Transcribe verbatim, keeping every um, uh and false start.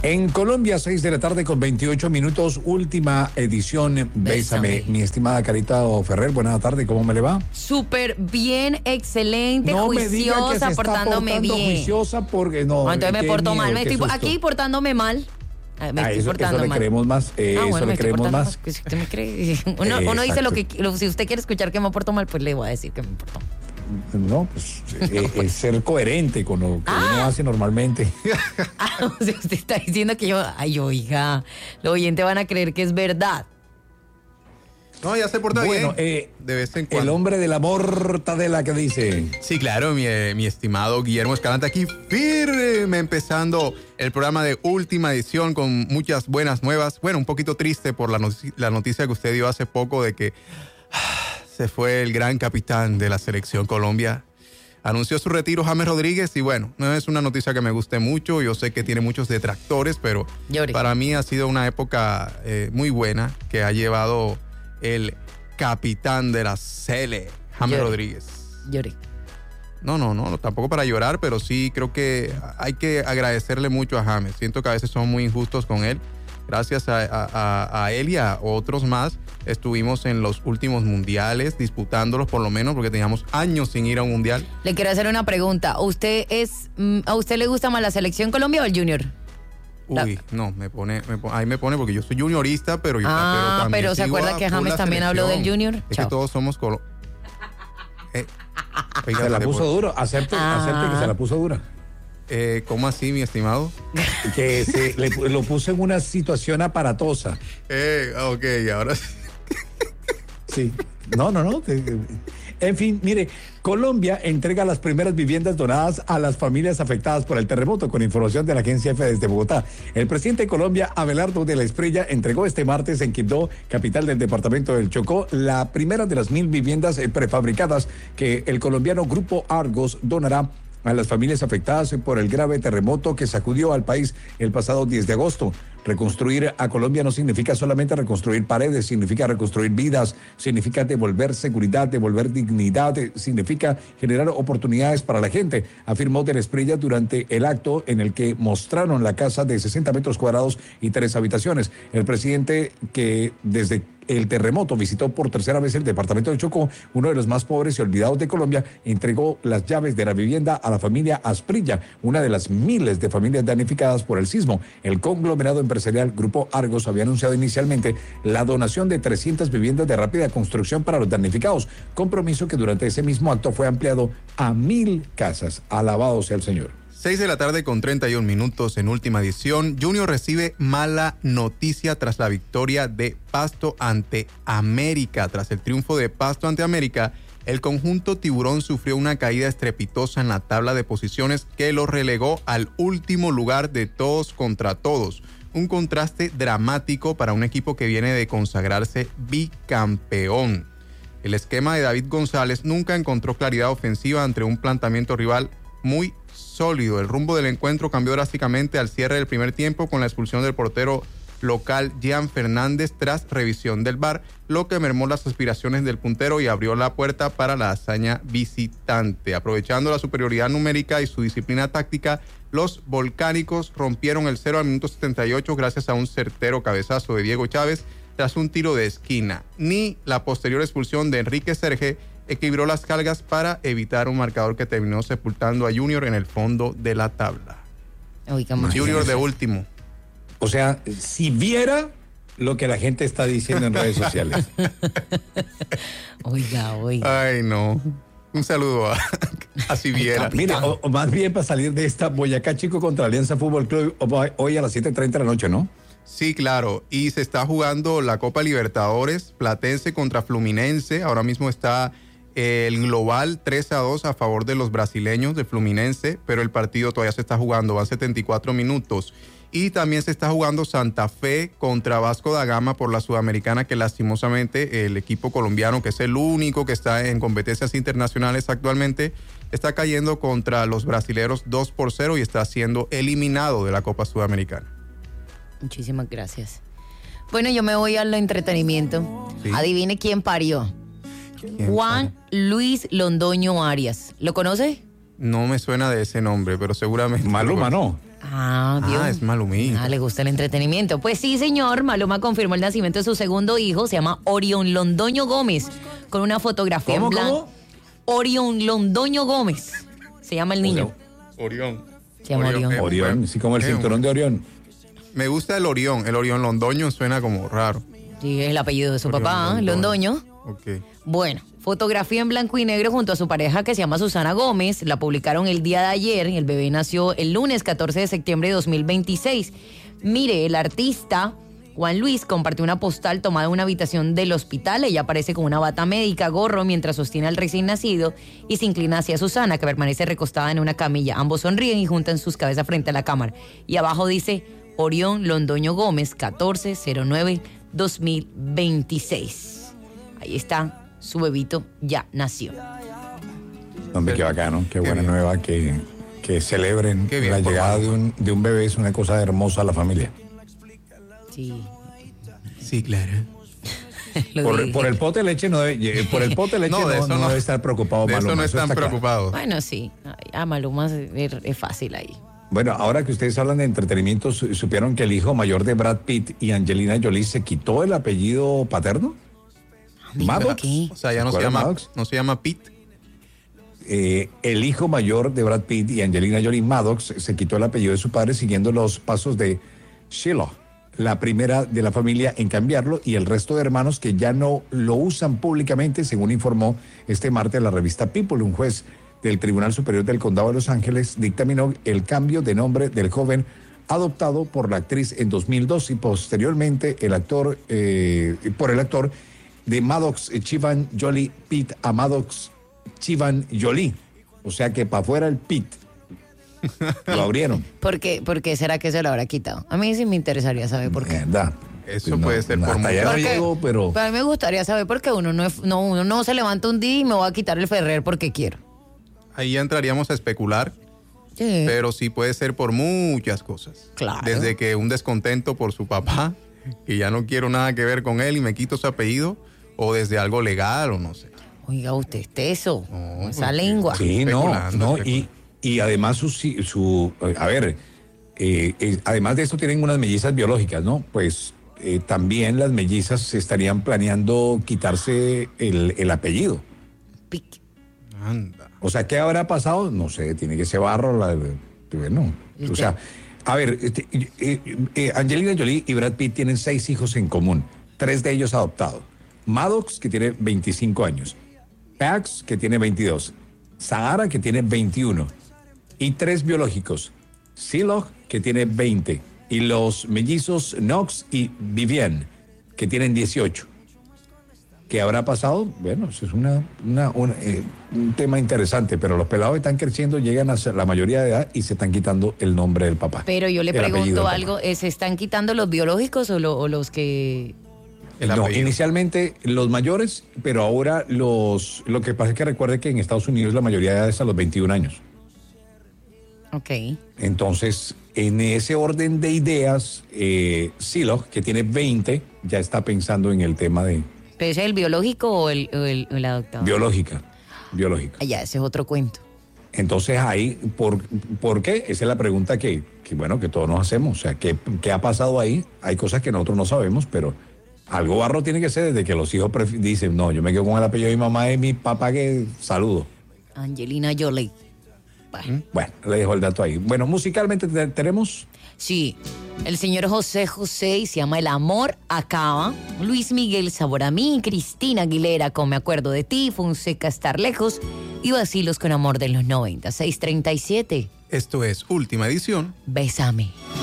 En Colombia, seis de la tarde con veintiocho minutos, última edición Bésame. Bésame. Mi estimada Carita Ferrer, buenas tardes, ¿cómo me le va? Súper bien, excelente, no juiciosa, me portándome bien. Juiciosa porque no. no entonces me porto mal, me estoy susto. aquí portándome mal. Me ah, estoy eso, portando eso le mal. queremos más, eh, ah, bueno, eso le queremos más. más. Pues, ¿usted me cree? Uno, uno dice lo que, lo, si usted quiere escuchar que me porto mal, pues le voy a decir que me porto mal. No, pues eh, es ser coherente con lo que ah. uno hace normalmente. Ah, o sea, usted está diciendo que yo, ay, oiga, los oyentes van a creer que es verdad. No, ya se porta bueno, bien. Eh, de vez en cuando. El hombre de la mortadela que dice. Sí, claro, mi, mi estimado Guillermo Escalante aquí firme empezando el programa de última edición con muchas buenas nuevas. Bueno, un poquito triste por la, noticia, la noticia que usted dio hace poco de que se fue el gran capitán de la selección Colombia. Anunció su retiro James Rodríguez y bueno, no es una noticia que me guste mucho. Yo sé que tiene muchos detractores, pero Lloré. Para mí ha sido una época eh, muy buena que ha llevado el capitán de la Sele, James Lloré. Rodríguez. Lloré. No, no, no, tampoco para llorar, pero sí creo que hay que agradecerle mucho a James. Siento que a veces son muy injustos con él. Gracias a, a, a él y a otros más estuvimos en los últimos mundiales disputándolos por lo menos porque teníamos años sin ir a un mundial. Le quiero hacer una pregunta. ¿Usted es, ¿A usted le gusta más la selección Colombia o el Junior? Uy, no, me pone, me pone, ahí me pone porque yo soy juniorista, pero yo ah, pero también pero se acuerda que James también habló del Junior. Es Chao. Que todos somos colo eh, oiga, se la puso por... duro, acepte, ah. acepte que se la puso dura. Eh, ¿Cómo así, mi estimado? Que se, le, lo puso en una situación aparatosa. Eh, ok, ahora sí. Sí, no, no, no. En fin, mire, Colombia entrega las primeras viviendas donadas a las familias afectadas por el terremoto, con información de la agencia F desde Bogotá. El presidente de Colombia, Abelardo de la Espriella, entregó este martes en Quibdó, capital del departamento del Chocó, la primera de las mil viviendas prefabricadas que el colombiano Grupo Argos donará a las familias afectadas por el grave terremoto que sacudió al país el pasado diez de agosto. Reconstruir a Colombia no significa solamente reconstruir paredes, significa reconstruir vidas, significa devolver seguridad, devolver dignidad, significa generar oportunidades para la gente, afirmó de la Espriella durante el acto en el que mostraron la casa de sesenta metros cuadrados y tres habitaciones. El presidente, que desde el terremoto visitó por tercera vez el departamento del Chocó, uno de los más pobres y olvidados de Colombia, entregó las llaves de la vivienda a la familia Asprilla, una de las miles de familias damnificadas por el sismo. El conglomerado empresarial Grupo Argos había anunciado inicialmente la donación de trescientas viviendas de rápida construcción para los damnificados, compromiso que durante ese mismo acto fue ampliado a mil casas. Alabado sea el Señor. seis de la tarde con treinta y un minutos en última edición. Junior recibe mala noticia tras la victoria de Pasto ante América. Tras el triunfo de Pasto ante América, el conjunto tiburón sufrió una caída estrepitosa en la tabla de posiciones que lo relegó al último lugar de todos contra todos. Un contraste dramático para un equipo que viene de consagrarse bicampeón. El esquema de David González nunca encontró claridad ofensiva ante un planteamiento rival muy sólido. El rumbo del encuentro cambió drásticamente al cierre del primer tiempo con la expulsión del portero local Jean Fernández tras revisión del V A R, lo que mermó las aspiraciones del puntero y abrió la puerta para la hazaña visitante. Aprovechando la superioridad numérica y su disciplina táctica, los volcánicos rompieron el cero al minuto setenta y ocho gracias a un certero cabezazo de Diego Chávez tras un tiro de esquina. Ni la posterior expulsión de Enrique Serge equilibró las cargas para evitar un marcador que terminó sepultando a Junior en el fondo de la tabla. Oiga, Junior de último. O sea, si viera lo que la gente está diciendo en redes sociales. Oiga, oiga. Ay, no. Un saludo a, a si viera. Mira, o, o más bien para salir de esta, Boyacá Chico contra Alianza Fútbol Club hoy a las siete treinta de la noche, ¿no? Sí, claro. Y se está jugando la Copa Libertadores, Platense contra Fluminense. Ahora mismo está el global tres a dos a favor de los brasileños de Fluminense, pero el partido todavía se está jugando, van setenta y cuatro minutos. Y también se está jugando Santa Fe contra Vasco da Gama por la Sudamericana, que lastimosamente el equipo colombiano, que es el único que está en competencias internacionales actualmente, está cayendo contra los brasileros dos por cero y está siendo eliminado de la Copa Sudamericana. Muchísimas gracias. Bueno, yo me voy al entretenimiento. Sí. Adivine quién parió. ¿Quién Juan parió? Luis Londoño Arias. ¿Lo conoce? No me suena de ese nombre, pero seguramente. Maluma, ¿no? Ah, ¿vio? Ah, es Malumita. Ah, le gusta el entretenimiento. Pues sí, señor, Maluma confirmó el nacimiento de su segundo hijo, se llama Orión Londoño Gómez, con una fotografía ¿Cómo, en blanco. cómo? Orión Londoño Gómez, se llama el niño. Orión. Se llama Orión. eh, Orión, eh, sí, como el eh, cinturón de Orión. Me gusta el Orión. El Orión Londoño suena como raro. Sí, es el apellido de su Orión papá, Londoño. Londoño. Ok. Bueno, fotografía en blanco y negro junto a su pareja que se llama Susana Gómez. La publicaron el día de ayer y el bebé nació el lunes catorce de septiembre de dos mil veintiséis. Mire, el artista Juan Luis compartió una postal tomada en una habitación del hospital. Ella aparece con una bata médica, gorro, mientras sostiene al recién nacido y se inclina hacia Susana, que permanece recostada en una camilla. Ambos sonríen y juntan sus cabezas frente a la cámara. Y abajo dice Orión Londoño Gómez, catorce cero nueve dos mil veintiséis. Ahí está, su bebito ya nació. Hombre, qué bacano, qué, Qué buena bien. nueva, que, que celebren Qué bien, la por llegada Maluma. de un, de un bebé, es una cosa hermosa a la familia. Sí. Sí, claro. Lo Por, dije. por el pote de leche no debe, eh, por el pote de leche No, no, de eso no no. debe estar preocupado De eso Maluma, no eso están está claro. preocupados. Bueno, sí. Ay, a Maluma es, es fácil ahí. Bueno, ahora que ustedes hablan de entretenimiento, ¿su- ¿supieron que el hijo mayor de Brad Pitt y Angelina Jolie se quitó el apellido paterno? Maddox. ¿Qué? O sea, ya no se ¿Recuerda llama, Maddox? no se llama Pete. Eh, el hijo mayor de Brad Pitt y Angelina Jolie, Maddox, se quitó el apellido de su padre siguiendo los pasos de Sheila, la primera de la familia en cambiarlo, y el resto de hermanos que ya no lo usan públicamente, según informó este martes la revista People. Un juez del Tribunal Superior del Condado de Los Ángeles dictaminó el cambio de nombre del joven adoptado por la actriz en dos mil dos y posteriormente el actor eh, por el actor de Maddox Chivan Jolie Pitt a Maddox Chivan Jolie. O sea que para afuera el Pitt. Lo abrieron. ¿Por qué, ¿Por qué será que se lo habrá quitado? A mí sí me interesaría saber por qué. ¿Verdad? Eso puede ser por hasta allá no Porque- llego, pero a mí me gustaría saber por qué uno no, es- no, uno no se levanta un día y me voy a quitar el Ferrer porque quiero. Ahí ya entraríamos a especular, Sí. pero sí puede ser por muchas cosas. Claro. Desde que un descontento por su papá, que ya no quiero nada que ver con él y me quito su apellido, o desde algo legal o no sé. Oiga, usted es teso. No, con esa porque- lengua. sí, no, especulando, no, y, especulando. y además su, su a ver, eh, eh, además de esto tienen unas mellizas biológicas, ¿no? Pues eh, también las mellizas se estarían planeando quitarse el, el apellido. Pic. Anda. O sea, ¿qué habrá pasado? No sé, tiene que ser barro, la, bueno, o sea, a ver, este, eh, eh, Angelina Jolie y Brad Pitt tienen seis hijos en común, tres de ellos adoptados. Maddox, que tiene veinticinco años, Pax, que tiene veintidós, Sahara, que tiene veintiuno, y tres biológicos, Silog, que tiene veinte, y los mellizos Knox y Vivienne, que tienen dieciocho. ¿Qué habrá pasado? Bueno, eso es una, una- una, eh, un tema interesante, pero los pelados están creciendo, llegan a ser la mayoría de edad y se están quitando el nombre del papá. Pero yo le el apellido pregunto del algo, papá. ¿eh, ¿se están quitando los biológicos o, lo- o los que...? El No, apellido. inicialmente los mayores, pero ahora los... Lo que pasa es que recuerde que en Estados Unidos la mayoría de edad es a los veintiún años. Ok. Entonces, en ese orden de ideas, eh, Silog, que tiene veinte, ya está pensando en el tema de ¿Pero ese es el biológico o el, o el, o el adoptado? biológica. Biológica. Ah, ya, ese es otro cuento. Entonces ahí, ¿por, ¿por qué? Esa es la pregunta que, que, bueno, que todos nos hacemos. O sea, ¿qué, ¿qué ha pasado ahí? Hay cosas que nosotros no sabemos, pero algo barro tiene que ser desde que los hijos pref- dicen, no, yo me quedo con el apellido de mi mamá y mi papá que saludo. Angelina Jolie. Bueno. Bueno, le dejo el dato ahí. Bueno, musicalmente te- tenemos... Sí, el señor José José y se llama El Amor Acaba. Luis Miguel Sabor a mí, Cristina Aguilera con Me Acuerdo de Ti, Fonseca Estar Lejos y Vacilos con Amor de los noventa. seis treinta y siete. Esto es Última Edición. Bésame.